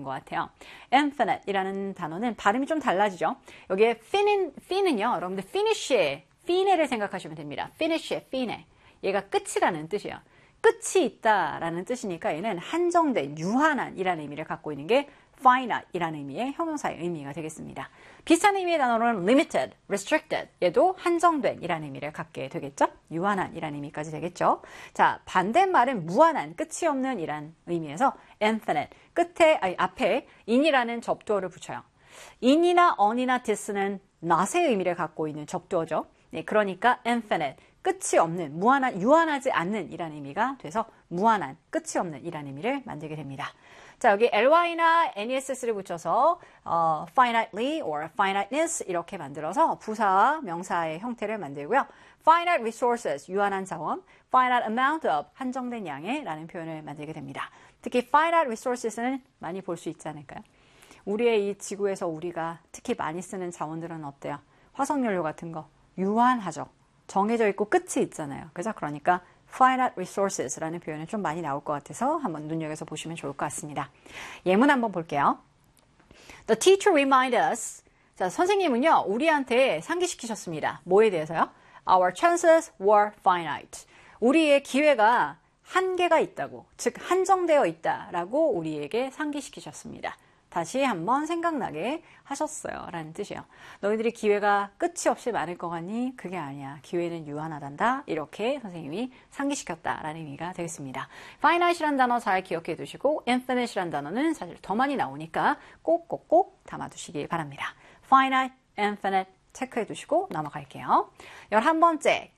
것 같아요. infinite이라는 단어는 발음이 좀 달라지죠. 여기에 fin은요, 여러분들 fine를 생각하시면 됩니다. fine. 얘가 끝이라는 뜻이에요. 끝이 있다라는 뜻이니까 얘는 한정된, 유한한이라는 의미를 갖고 있는 게 finite이라는 의미의 형용사의 의미가 되겠습니다. 비슷한 의미의 단어로는 limited, restricted, 얘도 한정된이라는 의미를 갖게 되겠죠. 유한한이라는 의미까지 되겠죠. 자, 반대말은 무한한, 끝이 없는 이란 의미에서 infinite, 앞에 in이라는 접두어를 붙여요. in이나 on이나 this는 not의 의미를 갖고 있는 접두어죠. 네, 그러니까 infinite, 끝이 없는, 유한하지 않는 이라는 의미가 돼서 무한한, 끝이 없는 이라는 의미를 만들게 됩니다. 자, 여기 ly나 ness를 붙여서 finitely or finiteness 이렇게 만들어서 부사와 명사의 형태를 만들고요. finite resources, 유한한 자원, finite amount of, 한정된 양의 라는 표현을 만들게 됩니다. 특히 finite resources는 많이 볼 수 있지 않을까요? 우리의 이 지구에서 우리가 특히 많이 쓰는 자원들은 어때요? 화석연료 같은 거 유한하죠. 정해져 있고 끝이 있잖아요. 그죠? 그러니까 finite resources라는 표현은 좀 많이 나올 것 같아서 한번 눈여겨서 보시면 좋을 것 같습니다. 예문 한번 볼게요. The teacher reminded us. 자, 선생님은요, 우리한테 상기시키셨습니다. 뭐에 대해서요? Our chances were finite. 우리의 기회가 한계가 있다고, 즉 한정되어 있다라고 우리에게 상기시키셨습니다. 다시 한번 생각나게 하셨어요 라는 뜻이에요. 너희들이 기회가 끝이 없이 많을 것 같니? 그게 아니야. 기회는 유한하단다. 이렇게 선생님이 상기시켰다라는 의미가 되겠습니다. finite이라는 단어 잘 기억해 두시고 infinite이라는 단어는 사실 더 많이 나오니까 꼭꼭꼭 담아두시기 바랍니다. finite, infinite 체크해 두시고 넘어갈게요. 11번째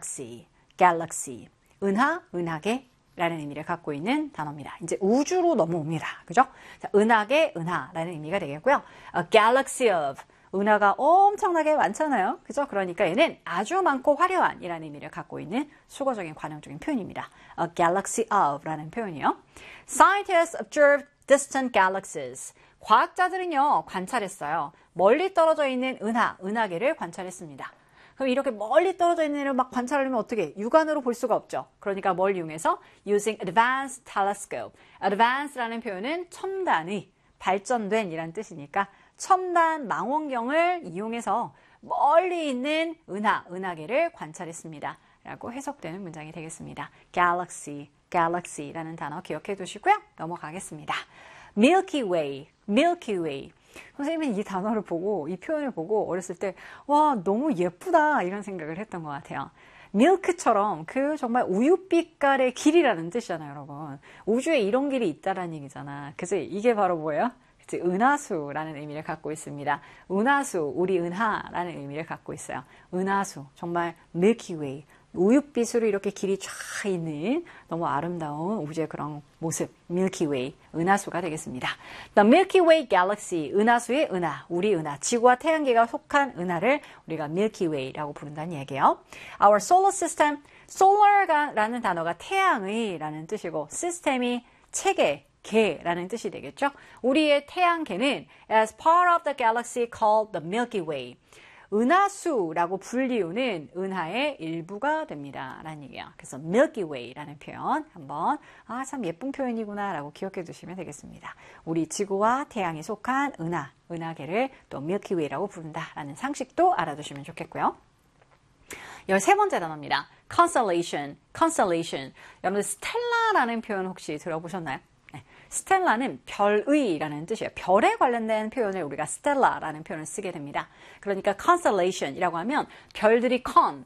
galaxy. 은하계 라는 의미를 갖고 있는 단어입니다. 이제 우주로 넘어옵니다. 그죠? 자, 은하계, 은하라는 의미가 되겠고요. A galaxy of, 은하가 엄청나게 많잖아요. 그죠? 그러니까 얘는 아주 많고 화려한 이라는 의미를 갖고 있는 수거적인 관용적인 표현입니다. A galaxy of 라는 표현이요. Scientists observed distant galaxies. 과학자들은요, 관찰했어요. 멀리 떨어져 있는 은하계를 관찰했습니다. 그럼 이렇게 멀리 떨어져 있는 애를 막 관찰하려면 어떻게? 육안으로 볼 수가 없죠. 그러니까 뭘 이용해서 using advanced telescope. advance라는 표현은 첨단의, 발전된 이란 뜻이니까 첨단 망원경을 이용해서 멀리 있는 은하계를 관찰했습니다. 라고 해석되는 문장이 되겠습니다. galaxy라는 단어 기억해 두시고요. 넘어가겠습니다. Milky Way. 선생님은 이 단어를 보고, 이 표현을 보고 어렸을 때, 와, 너무 예쁘다, 이런 생각을 했던 것 같아요. 밀크처럼 그 정말 우유빛깔의 길이라는 뜻이잖아요, 여러분. 우주에 이런 길이 있다라는 얘기잖아. 그래서 이게 바로 뭐예요? 그치, 은하수라는 의미를 갖고 있습니다. 은하수, 우리 은하라는 의미를 갖고 있어요. 은하수, 정말 Milky Way. 우윳빛으로 이렇게 길이 쫙 있는 너무 아름다운 우주의 그런 모습, Milky Way, 은하수가 되겠습니다. The Milky Way Galaxy, 은하수의 은하, 우리 은하, 지구와 태양계가 속한 은하를 우리가 Milky Way라고 부른다는 얘기예요. Our solar system, solar라는 단어가 태양의 라는 뜻이고, 시스템이 체계, 개라는 뜻이 되겠죠. 우리의 태양계는 as part of the galaxy called the Milky Way. 은하수라고 불리우는 은하의 일부가 됩니다. 라는 얘기예요. 그래서 Milky Way라는 표현 한번 참 예쁜 표현이구나 라고 기억해 두시면 되겠습니다. 우리 지구와 태양이 속한 은하계를 또 Milky Way라고 부른다라는 상식도 알아두시면 좋겠고요. 13번째 단어입니다. Constellation. 여러분들 스텔라라는 표현 혹시 들어보셨나요? 스텔라는 별의라는 뜻이에요. 별에 관련된 표현을 우리가 스텔라라는 표현을 쓰게 됩니다. 그러니까 constellation이라고 하면 별들이 come,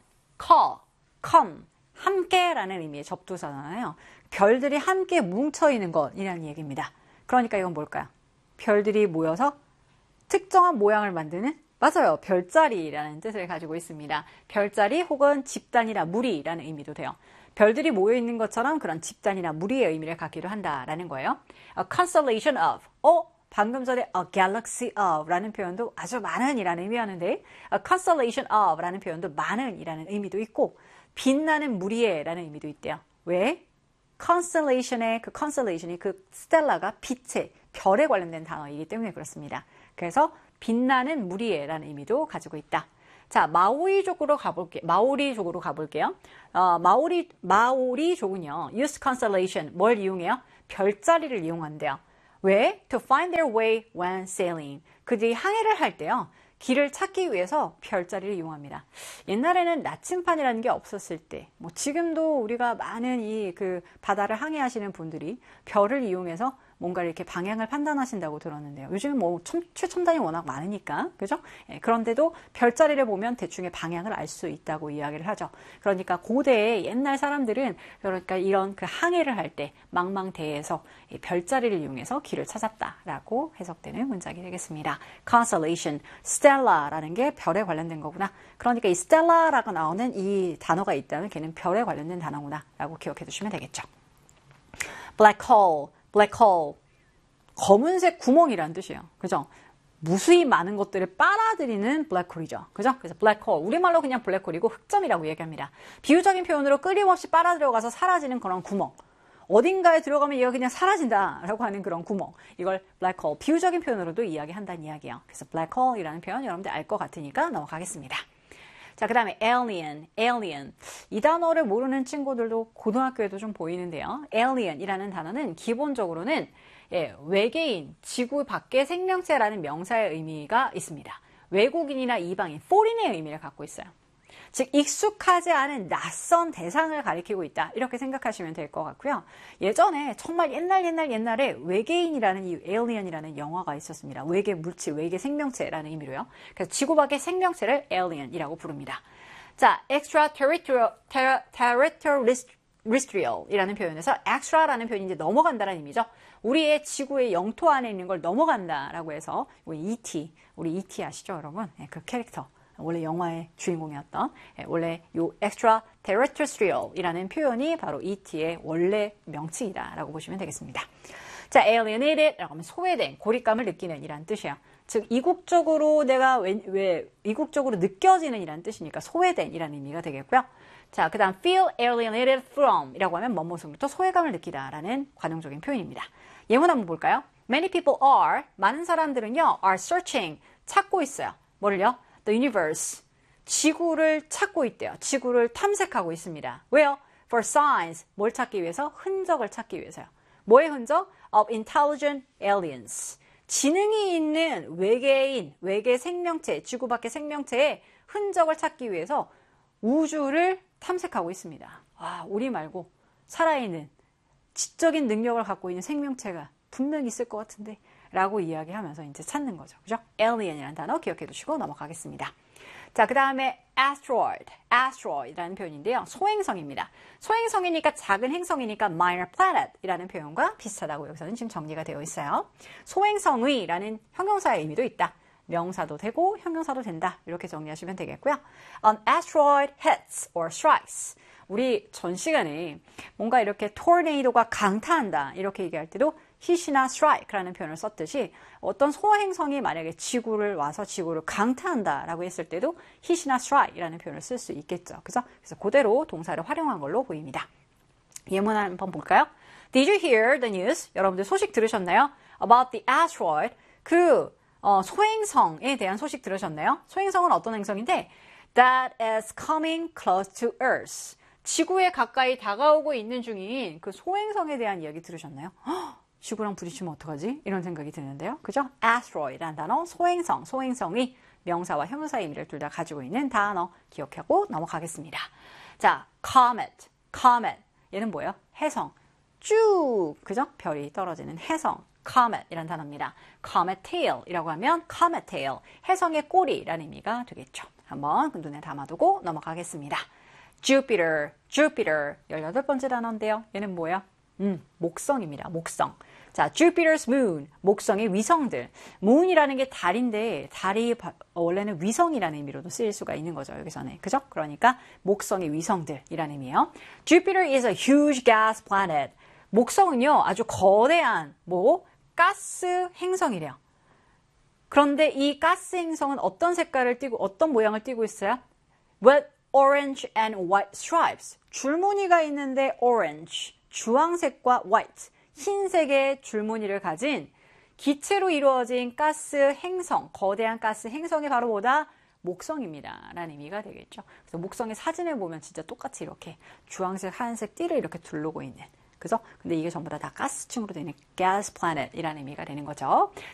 함께라는 의미의 접두사잖아요. 별들이 함께 뭉쳐있는 것이라는 얘기입니다. 그러니까 이건 뭘까요? 별들이 모여서 특정한 모양을 만드는 맞아요. 별자리라는 뜻을 가지고 있습니다. 별자리 혹은 집단이나 무리라는 의미도 돼요. 별들이 모여있는 것처럼 그런 집단이나 무리의 의미를 갖기도 한다라는 거예요. A constellation of, 방금 전에 a galaxy of 라는 표현도 아주 많은 이라는 의미하는데 a constellation of 라는 표현도 많은 이라는 의미도 있고 빛나는 무리의 라는 의미도 있대요. 왜? constellation의 그 constellation이 그 스텔라가 빛의, 별에 관련된 단어이기 때문에 그렇습니다. 그래서 빛나는 무리의 라는 의미도 가지고 있다. 자, 마오리족으로 가볼게요. 마오리족은요, use constellation, 뭘 이용해요? 별자리를 이용한대요. 왜? To find their way when sailing. 그들이 항해를 할 때요. 길을 찾기 위해서 별자리를 이용합니다. 옛날에는 나침판이라는 게 없었을 때, 뭐 지금도 우리가 많은 이 그 바다를 항해하시는 분들이 별을 이용해서 뭔가 이렇게 방향을 판단하신다고 들었는데요. 요즘은 뭐 최첨단이 워낙 많으니까, 그죠? 예, 그런데도 별자리를 보면 대충의 방향을 알 수 있다고 이야기를 하죠. 그러니까 고대의 옛날 사람들은 그러니까 이런 그 항해를 할 때 망망대해에서 이 별자리를 이용해서 길을 찾았다라고 해석되는 문장이 되겠습니다. Constellation, Stella라는 게 별에 관련된 거구나. 그러니까 이 Stella라고 나오는 이 단어가 있다면 걔는 별에 관련된 단어구나라고 기억해 두시면 되겠죠. Black hole, black hole. 검은색 구멍이라는 뜻이에요. 그죠? 무수히 많은 것들을 빨아들이는 블랙홀이죠. 그죠? 그래서 블랙홀. 우리말로 그냥 블랙홀이고 흑점이라고 얘기합니다. 비유적인 표현으로 끊임없이 빨아들여가서 사라지는 그런 구멍. 어딘가에 들어가면 얘가 그냥 사라진다라고 하는 그런 구멍. 이걸 블랙홀. 비유적인 표현으로도 이야기한다는 이야기예요. 그래서 블랙홀이라는 표현 여러분들 알 것 같으니까 넘어가겠습니다. 자, 그 다음에 alien, alien. 이 단어를 모르는 친구들도 고등학교에도 좀 보이는데요. alien이라는 단어는 기본적으로는 외계인, 지구 밖의 생명체라는 명사의 의미가 있습니다. 외국인이나 이방인, foreign의 의미를 갖고 있어요. 즉 익숙하지 않은 낯선 대상을 가리키고 있다. 이렇게 생각하시면 될 것 같고요. 예전에 정말 옛날에 외계인이라는 이 alien이라는 영화가 있었습니다. 외계 물질, 외계 생명체라는 의미로요. 그래서 지구 밖의 생명체를 alien이라고 부릅니다. 자, extraterrestrial이라는 표현에서 extra라는 표현이 이제 넘어간다는 의미죠. 우리의 지구의 영토 안에 있는 걸 넘어간다라고 해서 우리 E.T. 아시죠, 여러분? 네, 그 캐릭터. 원래 영화의 주인공이었던 원래 이 extraterrestrial이라는 표현이 바로 E.T.의 원래 명칭이다라고 보시면 되겠습니다. 자, alienated라고 하면 소외된, 고립감을 느끼는 이란 뜻이에요. 즉 이국적으로 내가 이국적으로 느껴지는 이란 뜻이니까 소외된 이란 의미가 되겠고요. 자, 그 다음 feel alienated from 이라고 하면 뭐뭐로부터 소외감을 느끼다라는 관용적인 표현입니다. 예문 한번 볼까요? Many people are, 많은 사람들은요, are searching, 찾고 있어요. 뭐를요? The universe, 지구를 찾고 있대요. 지구를 탐색하고 있습니다. 왜요? For signs, 뭘 찾기 위해서? 흔적을 찾기 위해서요. 뭐의 흔적? Of intelligent aliens. 지능이 있는 외계인, 외계 생명체, 지구 밖의 생명체의 흔적을 찾기 위해서 우주를 탐색하고 있습니다. 와, 우리 말고 살아있는 지적인 능력을 갖고 있는 생명체가 분명히 있을 것 같은데 라고 이야기하면서 이제 찾는 거죠. 그죠? alien이라는 단어 기억해 두시고 넘어가겠습니다. 자, 그 다음에 asteroid라는 표현인데요. 소행성입니다. 소행성이니까 작은 행성이니까 minor planet이라는 표현과 비슷하다고 여기서는 지금 정리가 되어 있어요. 소행성의라는 형용사의 의미도 있다. 명사도 되고 형용사도 된다. 이렇게 정리하시면 되겠고요. An asteroid hits or strikes. 우리 전 시간에 뭔가 이렇게 토네이도가 강타한다 이렇게 얘기할 때도 hit이나 strike라는 표현을 썼듯이 어떤 소행성이 만약에 지구를 와서 지구를 강타한다라고 했을 때도 hit이나 strike이라는 표현을 쓸 수 있겠죠. 그래서 그대로 동사를 활용한 걸로 보입니다. 예문 한번 볼까요? Did you hear the news? 여러분들 소식 들으셨나요? About the asteroid. 소행성에 대한 소식 들으셨나요? 소행성은 어떤 행성인데 that is coming close to Earth. 지구에 가까이 다가오고 있는 중인 그 소행성에 대한 이야기 들으셨나요? 지구랑 부딪히면 어떡하지? 이런 생각이 드는데요. 그죠? asteroid라는 단어, 소행성, 소행성이 명사와 형용사의 의미를 둘 다 가지고 있는 단어 기억하고 넘어가겠습니다. 자, comet. 얘는 뭐예요? 해성. 쭉, 그죠? 별이 떨어지는 해성. comet이라는 단어입니다. comet tail이라고 하면 comet tail, 해성의 꼬리라는 의미가 되겠죠. 한번 눈에 담아두고 넘어가겠습니다. Jupiter, 18번째 단어인데요. 얘는 뭐예요? 목성입니다. 목성. 자, Jupiter's moon, 목성의 위성들. moon이라는 게 달인데 달이 원래는 위성이라는 의미로도 쓰일 수가 있는 거죠. 여기서는. 그죠? 그러니까 목성의 위성들이라는 의미예요. Jupiter is a huge gas planet. 목성은요, 아주 거대한 가스 행성이래요. 그런데 이 가스 행성은 어떤 색깔을 띠고 어떤 모양을 띠고 있어요? With orange and white stripes. 줄무늬가 있는데 orange, 주황색과 white, 흰색의 줄무늬를 가진 기체로 이루어진 가스 행성, 거대한 가스 행성이 바로 뭐다? 목성입니다. 라는 의미가 되겠죠. 그래서 목성의 사진을 보면 진짜 똑같이 이렇게 주황색, 하얀색 띠를 이렇게 두르고 있는 그죠? 근데 이게 전부 다 가스층으로 되는 gas planet이라는 의미가 되는 거죠.